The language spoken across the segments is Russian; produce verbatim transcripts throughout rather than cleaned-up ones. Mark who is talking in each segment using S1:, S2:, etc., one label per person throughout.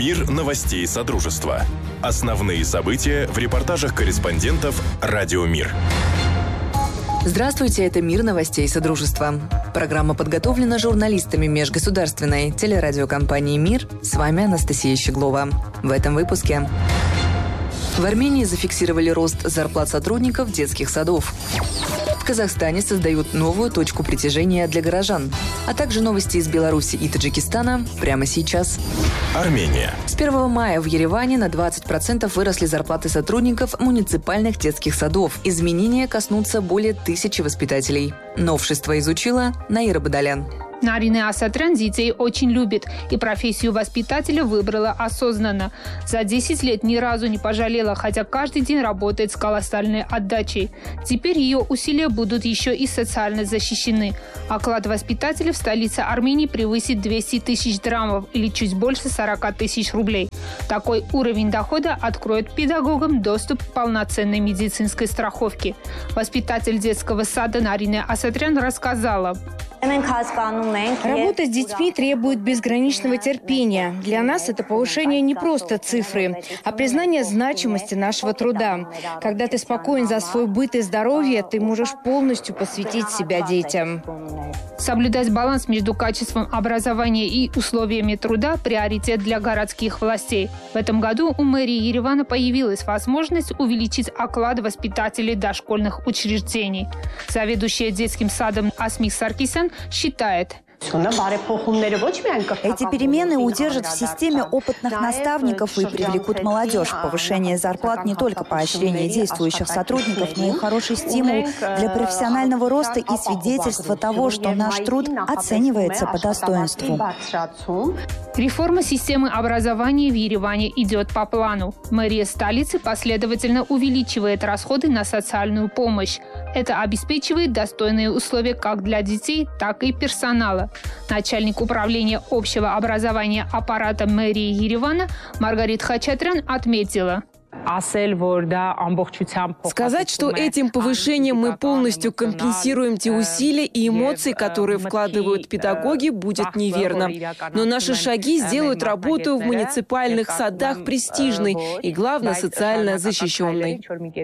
S1: Мир новостей Содружества. Основные события в репортажах корреспондентов «Радио Мир».
S2: Здравствуйте, это «Мир новостей Содружества». Программа подготовлена журналистами межгосударственной телерадиокомпании «Мир». С вами Анастасия Щеглова. В этом выпуске. В Армении зафиксировали рост зарплат сотрудников детских садов. В Казахстане создают новую точку притяжения для горожан. А также новости из Беларуси и Таджикистана прямо сейчас.
S1: Армения.
S2: С первого мая в Ереване на двадцать процентов выросли зарплаты сотрудников муниципальных детских садов. Изменения коснутся более тысячи воспитателей. Новшество изучила Наира Бадалян.
S3: Нарине Асатрян детей очень любит и профессию воспитателя выбрала осознанно. За десять лет ни разу не пожалела, хотя каждый день работает с колоссальной отдачей. Теперь ее усилия будут еще и социально защищены. Оклад воспитателя в столице Армении превысит двести тысяч драмов или чуть больше сорок тысяч рублей. Такой уровень дохода откроет педагогам доступ к полноценной медицинской страховке. Воспитатель детского сада Нарине Асатрян рассказала.
S4: Работа с детьми требует безграничного терпения. Для нас это повышение не просто цифры, а признание значимости нашего труда. Когда ты спокоен за свой быт и здоровье, ты можешь полностью посвятить себя детям.
S3: Соблюдать баланс между качеством образования и условиями труда – приоритет для городских властей. В этом году у мэрии Еревана появилась возможность увеличить оклад воспитателей дошкольных учреждений. Заведующая детским садом Асмик Саркисян считает,
S5: эти перемены удержат в системе опытных наставников и привлекут молодежь. Повышение зарплат не только поощрение действующих сотрудников, но и хороший стимул для профессионального роста и свидетельство того, что наш труд оценивается по достоинству.
S3: Реформа системы образования в Ереване идет по плану. Мэрия столицы последовательно увеличивает расходы на социальную помощь. Это обеспечивает достойные условия как для детей, так и персонала. Начальник управления общего образования аппарата мэрии Еревана Маргарита Хачатрян отметила.
S6: Сказать, что этим повышением мы полностью компенсируем те усилия и эмоции, которые вкладывают педагоги, будет неверно. Но наши шаги сделают работу в муниципальных садах престижной и, главное, социально защищенной.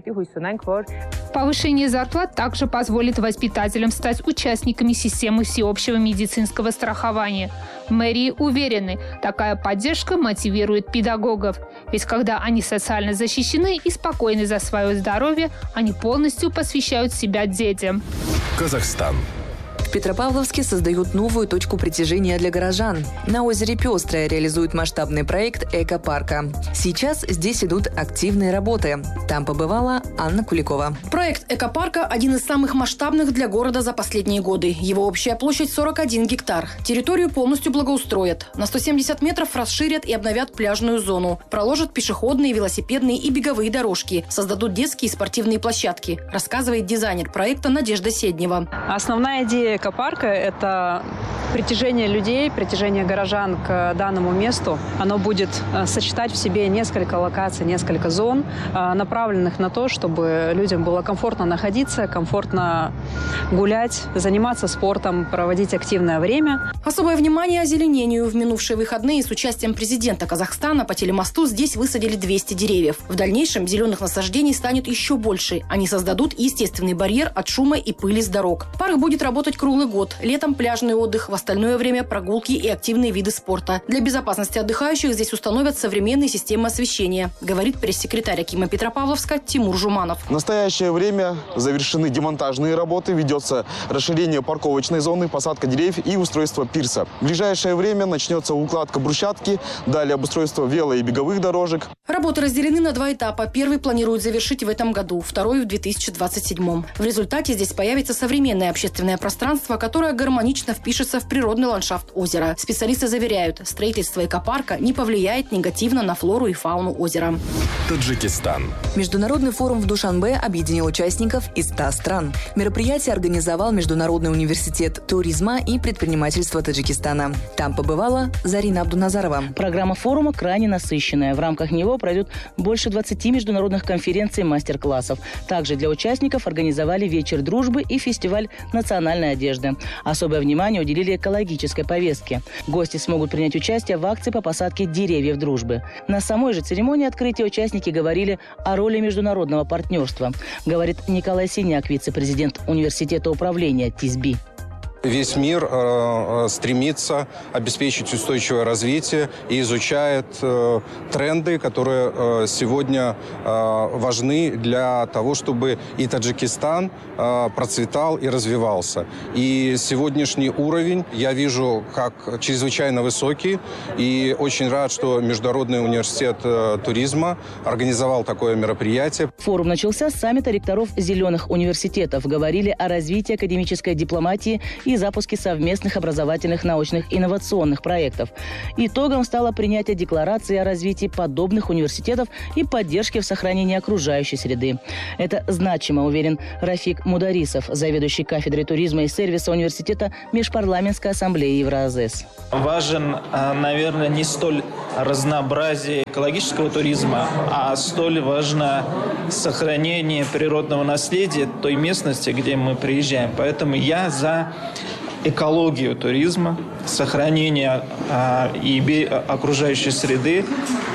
S3: Повышение зарплат также позволит воспитателям стать участниками системы всеобщего медицинского страхования. В мэрии уверены, такая поддержка мотивирует педагогов. Ведь когда они социально защищены и спокойны за свое здоровье, они полностью посвящают себя детям.
S1: Казахстан.
S2: В Петропавловске создают новую точку притяжения для горожан. На озере Пестрое реализуют масштабный проект экопарка. Сейчас здесь идут активные работы. Там побывала Анна Куликова.
S7: Проект экопарка – один из самых масштабных для города за последние годы. Его общая площадь сорок один гектар. Территорию полностью благоустроят. На сто семьдесят метров расширят и обновят пляжную зону. Проложат пешеходные, велосипедные и беговые дорожки. Создадут детские и спортивные площадки, рассказывает дизайнер проекта Надежда Седнева.
S8: Основная идея экопарка – это притяжение людей, притяжение горожан к данному месту. Оно будет сочетать в себе несколько локаций, несколько зон, направленных на то, чтобы людям было комфортно находиться, комфортно гулять, заниматься спортом, проводить активное время.
S7: Особое внимание озеленению. В минувшие выходные с участием президента Казахстана по телемосту здесь высадили двести деревьев. В дальнейшем зеленых насаждений станет еще больше. Они создадут естественный барьер от шума и пыли с дорог. Парк будет работать круглый год. Летом пляжный отдых, в остальное время прогулки и активные виды спорта. Для безопасности отдыхающих здесь установят современные системы освещения, говорит пресс-секретарь Акима Петропавловска Тимур Жуманов.
S9: В настоящее время завершены демонтажные работы, ведется расширение парковочной зоны, посадка деревьев и устройство пирса. В ближайшее время начнется укладка брусчатки, далее обустройство вело- и беговых дорожек.
S7: Работы разделены на два этапа. Первый планируют завершить в этом году, второй в две тысячи двадцать седьмом. В результате здесь появится современное общественное пространство, которое гармонично впишется в природный ландшафт озера. Специалисты заверяют, строительство экопарка не повлияет негативно на флору и фауну озера.
S1: Таджикистан.
S2: Международный форум в Душанбе объединил участников из ста стран. Мероприятие организовал Международный университет туризма и предпринимательства Таджикистана. Там побывала Зарина Абдуназарова.
S10: Программа форума крайне насыщенная. В рамках него пройдет больше двадцати международных конференций и мастер-классов. Также для участников организовали вечер дружбы и фестиваль национальной одежды. одежды. Особое внимание уделили экологической повестке. Гости смогут принять участие в акции по посадке деревьев дружбы. На самой же церемонии открытия участники говорили о роли международного партнерства, говорит Николай Синяк, вице-президент университета управления ТИСБИ.
S11: Весь мир э, стремится обеспечить устойчивое развитие и изучает э, тренды, которые э, сегодня э, важны для того, чтобы и Таджикистан э, процветал и развивался. И сегодняшний уровень я вижу как чрезвычайно высокий. И очень рад, что Международный университет э, туризма организовал такое мероприятие.
S10: Форум начался с саммита ректоров зеленых университетов. Говорили о развитии академической дипломатии и и запуске совместных образовательных научных инновационных проектов. Итогом стало принятие декларации о развитии подобных университетов и поддержке в сохранении окружающей среды. Это значимо, уверен Рафик Мударисов, заведующий кафедрой туризма и сервиса университета Межпарламентской ассамблеи Евразэс.
S12: Важен, наверное, не столь разнообразие экологического туризма, а столь важно сохранение природного наследия той местности, где мы приезжаем. Поэтому я за экологию туризма, сохранение а, и би, окружающей среды.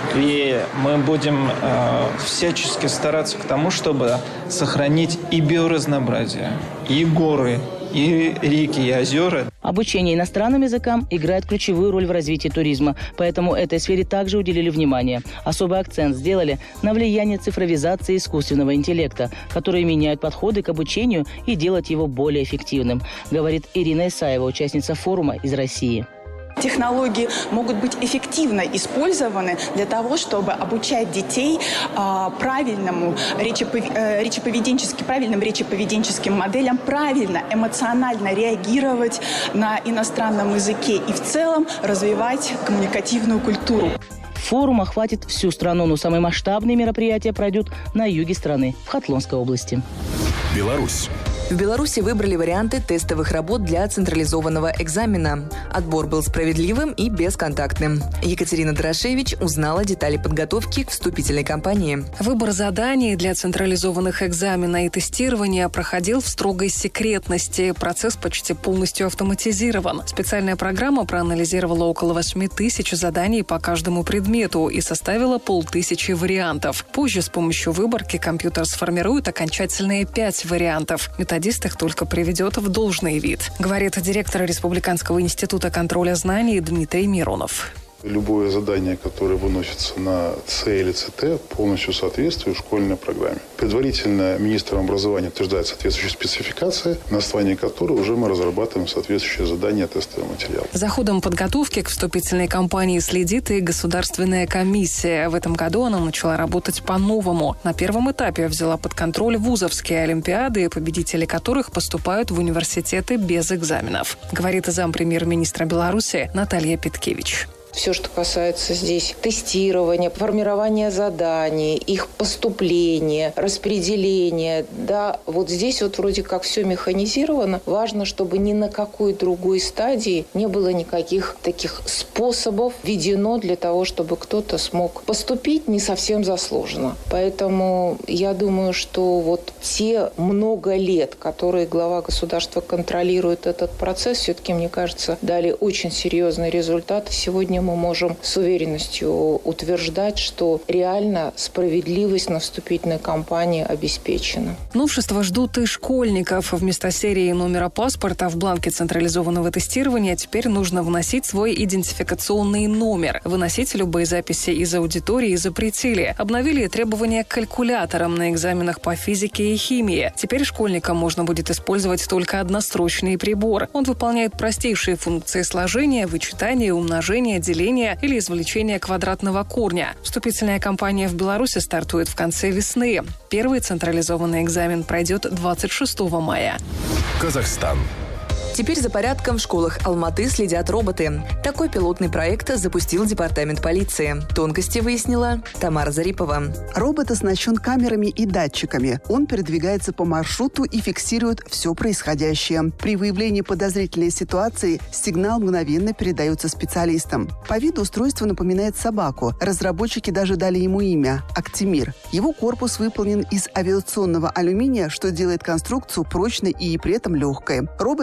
S12: И мы будем а, всячески стараться к тому, чтобы сохранить и биоразнообразие, и горы, и реки, и озера.
S10: Обучение иностранным языкам играет ключевую роль в развитии туризма, поэтому этой сфере также уделили внимание. Особый акцент сделали на влияние цифровизации и искусственного интеллекта, которые меняют подходы к обучению и делают его более эффективным, говорит Ирина Исаева, участница форума из России.
S13: Технологии могут быть эффективно использованы для того, чтобы обучать детей э, правильному речепов... э, речеповеденческим, правильным речеповеденческим моделям, правильно, эмоционально реагировать на иностранном языке и в целом развивать коммуникативную культуру.
S10: Форум охватит всю страну, но самые масштабные мероприятия пройдут на юге страны, в Хатлонской области.
S1: Беларусь.
S2: В Беларуси выбрали варианты тестовых работ для централизованного экзамена. Отбор был справедливым и бесконтактным. Екатерина Дорошевич узнала детали подготовки к вступительной кампании.
S14: Выбор заданий для централизованных экзамена и тестирования проходил в строгой секретности. Процесс почти полностью автоматизирован. Специальная программа проанализировала около восемь тысяч заданий по каждому предмету и составила полтысячи вариантов. Позже с помощью выборки компьютер сформирует окончательные пять вариантов. Методист их только приведет в должный вид, говорит директор Республиканского института контроля знаний Дмитрий Миронов.
S15: Любое задание, которое выносится на С или ЦТ, полностью соответствует школьной программе. Предварительно министром образования утверждает соответствующие спецификации, на основании которой уже мы разрабатываем соответствующие задания, тестовый материал.
S14: За ходом подготовки к вступительной кампании следит и Государственная комиссия. В этом году она начала работать по-новому. На первом этапе взяла под контроль вузовские олимпиады, победители которых поступают в университеты без экзаменов, говорит зампремьер-министра Беларуси Наталья Петкевич.
S16: Все, что касается здесь тестирования, формирования заданий, их поступления, распределения, да, вот здесь вот вроде как все механизировано. Важно, чтобы ни на какой другой стадии не было никаких таких способов введено для того, чтобы кто-то смог поступить не совсем заслуженно. Поэтому я думаю, что вот те много лет, которые глава государства контролирует этот процесс, все-таки, мне кажется, дали очень серьезные результаты. Сегодня мы можем с уверенностью утверждать, что реально справедливость на вступительной кампании обеспечена.
S14: Новшества ждут и школьников. Вместо серии номера паспорта в бланке централизованного тестирования теперь нужно вносить свой идентификационный номер. Выносить любые записи из аудитории запретили. Обновили требования к калькуляторам на экзаменах по физике и химии. Теперь школьникам можно будет использовать только однострочный прибор. Он выполняет простейшие функции сложения, вычитания, умножения, деления или извлечения квадратного корня. Вступительная кампания в Беларуси стартует в конце весны. Первый централизованный экзамен пройдет двадцать шестого мая.
S1: Казахстан.
S2: Теперь за порядком в школах Алматы следят роботы. Такой пилотный проект запустил департамент полиции. Тонкости выяснила Тамара Зарипова.
S17: Робот оснащен камерами и датчиками. Он передвигается по маршруту и фиксирует все происходящее. При выявлении подозрительной ситуации сигнал мгновенно передается специалистам. По виду устройство напоминает собаку. Разработчики даже дали ему имя – Актимир. Его корпус выполнен из авиационного алюминия, что делает конструкцию прочной и при этом легкой. Робот вращается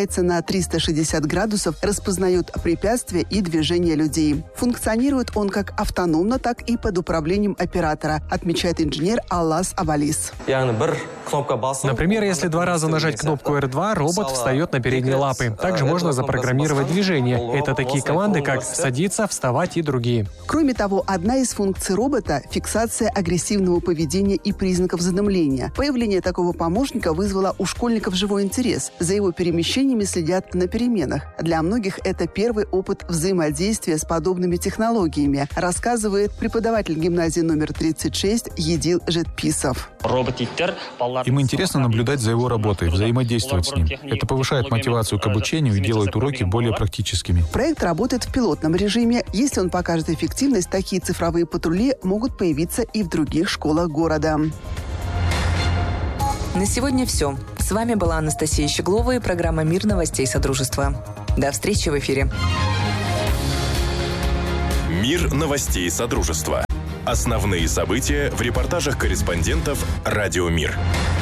S17: вращается на триста шестьдесят градусов, распознает препятствия и движения людей. Функционирует он как автономно, так и под управлением оператора, отмечает инженер Аллас Абалис.
S18: Например, если два раза нажать кнопку эр два, робот встает на передние лапы. Также можно запрограммировать движение. Это такие команды, как «садиться», «вставать» и другие.
S17: Кроме того, одна из функций робота – фиксация агрессивного поведения и признаков задымления. Появление такого помощника вызвало у школьников живой интерес. За его перемещениями следят на переменах. Для многих это первый опыт взаимодействия с подобными технологиями, рассказывает преподаватель гимназии номер тридцать шесть Едил Жетписов.
S19: Им интересно наблюдать за его работой, взаимодействовать с ним. Это повышает мотивацию к обучению и делает уроки более практическими.
S17: Проект работает в пилотном режиме. Если он покажет эффективность, такие цифровые патрули могут появиться и в других школах города.
S2: На сегодня все. С вами была Анастасия Щеглова и программа «Мир новостей Содружества». До встречи в эфире.
S1: Мир новостей Содружества. Основные события в репортажах корреспондентов «Радио Мир».